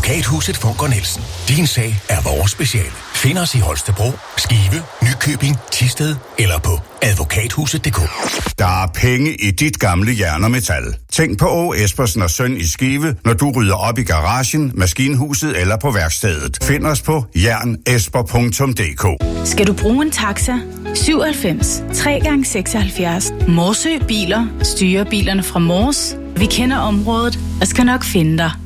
Advokathuset Funker Nielsen. Din sag er vores speciale. Find os i Holstebro, Skive, Nykøbing, Thisted eller på advokathuset.dk. Der er penge i dit gamle jern og metal. Tænk på Åge Espersen og Søn i Skive, når du rydder op i garagen, maskinhuset eller på værkstedet. Find os på jernesper.dk. Skal du bruge en taxa? 97 3x76. Morsø Biler styrer bilerne fra Mors. Vi kender området og skal nok finde dig.